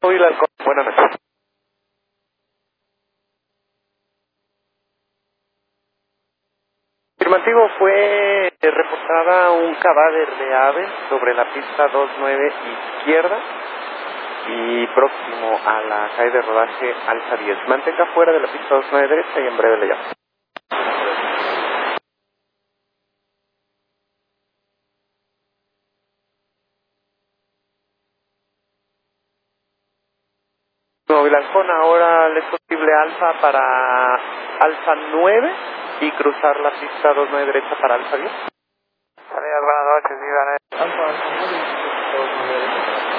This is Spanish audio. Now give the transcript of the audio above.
Buenas noches. Afirmativo, fue reportada un cadáver de ave sobre la pista 29 izquierda y próximo a la calle de rodaje Alfa 10. Mantenga fuera de la pista 29 derecha y en breve le llamo. Móvil Halcón, ahora le es posible Alfa para Alfa 9 y cruzar la pista 29 derecha para Alfa 10. Buenas noches, Iván. Alfa 9 y 29 derecha.